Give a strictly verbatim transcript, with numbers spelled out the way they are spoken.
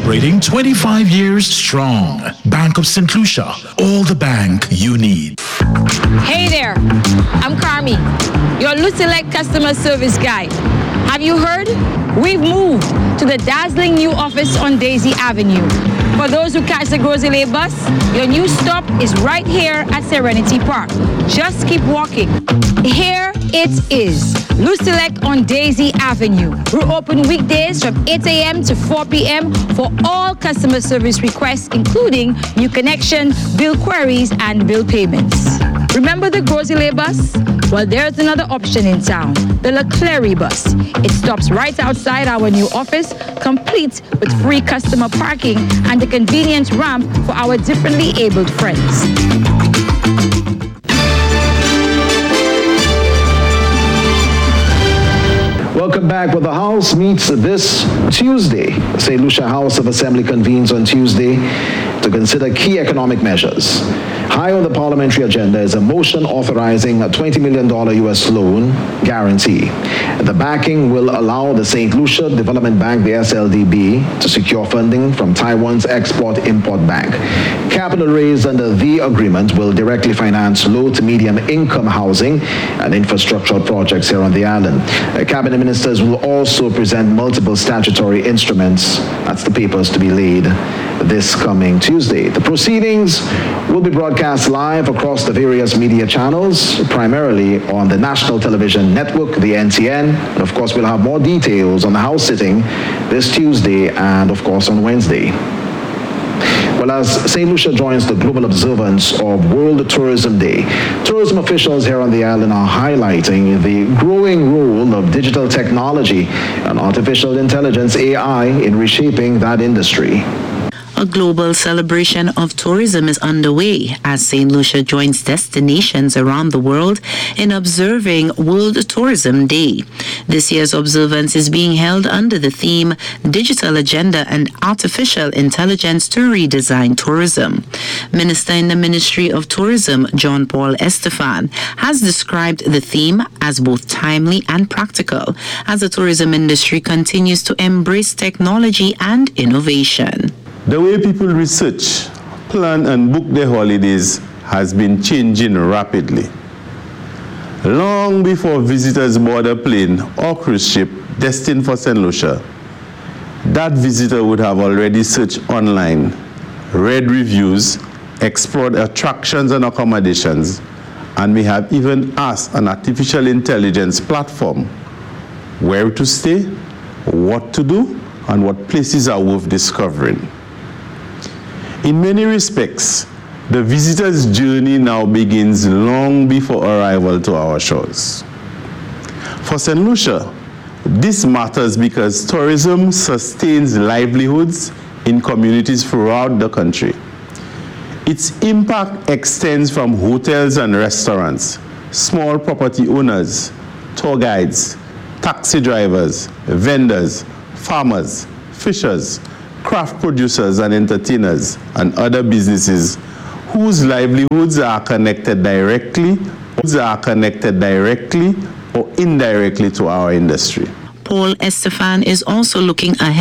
celebrating twenty-five years strong. Bank of Saint Lucia, all the bank you need. Hey there, I'm Carmi, your Lucelect customer service guide. Have you heard? We've moved to the dazzling new office on Daisy Avenue. For those who catch the Grosley bus, your new stop is right here at Serenity Park. Just keep walking. Here it is, Lucelect on Daisy Avenue. We're open weekdays from eight a.m. to four p.m. for all customer service requests, including new connection, bill queries, and bill payments. Remember the Grosley bus? Well, there's another option in town, the Leclerc bus. It stops right outside our new office, complete with free customer parking and a convenient ramp for our differently abled friends. Welcome back. Well, the House meets this Tuesday. Saint Lucia House of Assembly convenes on Tuesday to consider key economic measures. High on the parliamentary agenda is a motion authorizing a twenty million dollars U S loan guarantee. The backing will allow the Saint Lucia Development Bank, the S L D B, to secure funding from Taiwan's Export-Import Bank. Capital raised under the agreement will directly finance low to medium income housing and infrastructural projects here on the island. Uh, Cabinet ministers will also present multiple statutory instruments. That's the papers to be laid this coming Tuesday. The proceedings will be broadcast live across the various media channels, primarily on the National Television Network, the N T N. And of course, we'll have more details on the House sitting this Tuesday and of course on Wednesday. Well, as Saint Lucia joins the global observance of World Tourism Day, tourism officials here on the island are highlighting the growing role of digital technology and artificial intelligence, A I, in reshaping that industry. A global celebration of tourism is underway as Saint Lucia joins destinations around the world in observing World Tourism Day. This year's observance is being held under the theme Digital Agenda and Artificial Intelligence to Redesign Tourism. Minister in the Ministry of Tourism, John Paul Estefan, has described the theme as both timely and practical as the tourism industry continues to embrace technology and innovation. The way people research, plan, and book their holidays has been changing rapidly. Long before visitors board a plane or cruise ship destined for Saint Lucia, that visitor would have already searched online, read reviews, explored attractions and accommodations, and may have even asked an artificial intelligence platform where to stay, what to do, and what places are worth discovering. In many respects, the visitor's journey now begins long before arrival to our shores. For Saint Lucia, this matters because tourism sustains livelihoods in communities throughout the country. Its impact extends from hotels and restaurants, small property owners, tour guides, taxi drivers, vendors, farmers, fishers, craft producers and entertainers, and other businesses whose livelihoods are connected directly, are connected directly or indirectly to our industry. Paul Estefan is also looking ahead